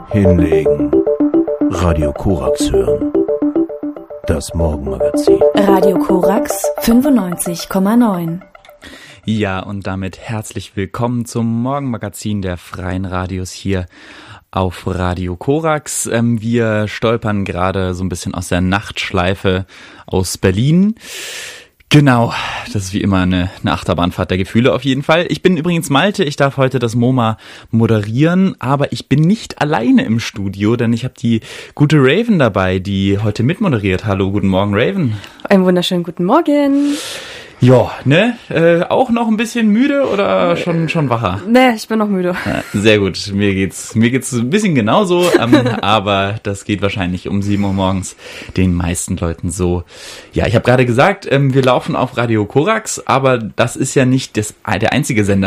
Hinlegen. Radio Korax hören. Das Morgenmagazin. Radio Korax 95,9. Ja, und damit herzlich willkommen zum Morgenmagazin der Freien Radios hier auf Radio Korax. Wir stolpern gerade so ein bisschen aus der Nachtschleife aus Berlin. Genau, das ist wie immer eine Achterbahnfahrt der Gefühle auf jeden Fall. Ich bin übrigens Malte, ich darf heute das MoMA moderieren, aber ich bin nicht alleine im Studio, denn ich habe die gute Raven dabei, die heute mitmoderiert. Hallo, guten Morgen, Raven. Einen wunderschönen guten Morgen. Ja, ne? Auch noch ein bisschen müde oder schon wacher? Nee, ich bin noch müde. Sehr gut, mir geht's ein bisschen genauso, aber das geht wahrscheinlich um 7 Uhr morgens den meisten Leuten so. Ja, ich habe gerade gesagt, wir laufen auf Radio Korax, aber das ist ja nicht der einzige Sender,